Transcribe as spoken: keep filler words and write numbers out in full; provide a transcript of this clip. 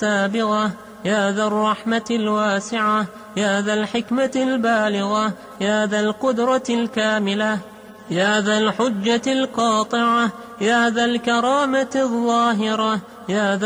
السابغة، يا ذا الرحمة الواسعة، يا ذا الحكمة البالغة، يا ذا القدرة الكاملة، يا ذا الحجة القاطعة، يا ذا الكرامة الظاهرة، يا ذا